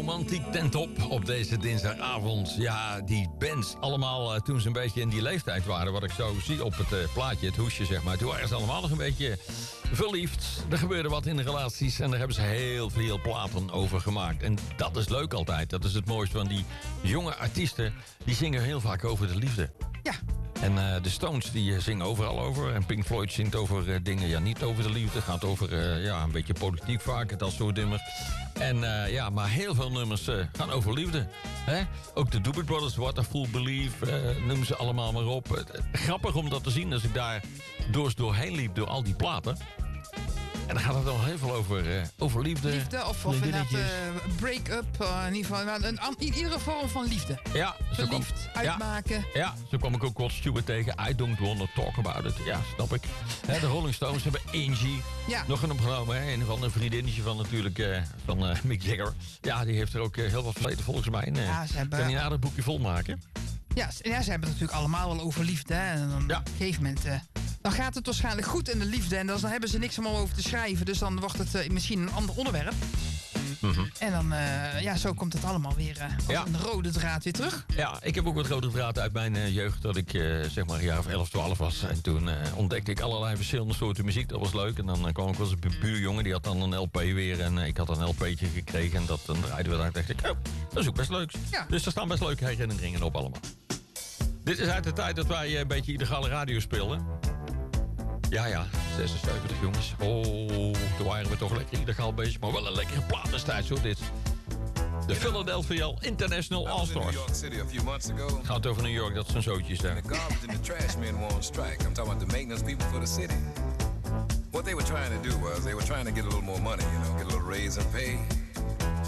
romantiek ten top op deze dinsdagavond. Ja, die bands allemaal toen ze een beetje in die leeftijd waren... wat ik zo zie op het plaatje, het hoesje zeg maar... toen waren ze allemaal nog een beetje verliefd. Er gebeurde wat in de relaties en daar hebben ze heel veel platen over gemaakt. En dat is leuk altijd. Dat is het mooiste van die jonge artiesten. Die zingen heel vaak over de liefde. Ja. En de Stones die zingen overal over. En Pink Floyd zingt over dingen, ja, niet over de liefde. Het gaat over een beetje politiek vaak, dat soort nummers. En maar heel veel nummers gaan over liefde. Hè? Ook de Doobie Brothers, What a Fool Believe, noemen ze allemaal maar op. Grappig om dat te zien als ik daar doorheen liep door al die platen. En dan gaat het al heel veel over liefde. Liefde of inderdaad break-up. In ieder geval iedere vorm van liefde. Ja, verliefd, uitmaken. Ja, zo kwam ik ook Rod Stewart tegen. I don't wanna talk about it. Ja, snap ik. De Rolling Stones hebben Angie nog een opgenomen. Hè? Een van een vriendinnetje van natuurlijk van Mick Jagger. Ja, die heeft er ook heel wat verleden volgens mij. Ze hebben... Kan je een boekje vol maken? Ja, ze hebben het natuurlijk allemaal wel over liefde. Hè? En dan op een gegeven moment... dan gaat het waarschijnlijk goed in de liefde. En dan hebben ze niks om over te schrijven. Dus dan wordt het misschien een ander onderwerp. Mm-hmm. En dan, zo komt het allemaal weer als een rode draad weer terug. Ja, ik heb ook wat rode draad uit mijn jeugd. Dat ik zeg maar een jaar of 11, 12 was. En toen ontdekte ik allerlei verschillende soorten muziek. Dat was leuk. En dan kwam ik wel eens een buurjongen. Die had dan een LP weer. En ik had een LP'tje gekregen. En dan draaiden we daar. En dacht ik, dat is ook best leuk. Ja. Dus er staan best leuke herinneringen op allemaal. Dit is uit de tijd dat wij een beetje illegale radio speelden. Ja, 76 jongens. Oh, toen waren we toch lekker illegaal bezig. Maar wel een lekkere plaat destijds hoor, dit. De Philadelphia International All-Stars. Het gaat over New York, dat zijn zootjes daar. The garbage and the trash men were on strike. I'm talking about the maintenance people for the city. What they were trying to do was they were trying to get a little more money, get a little raise in pay.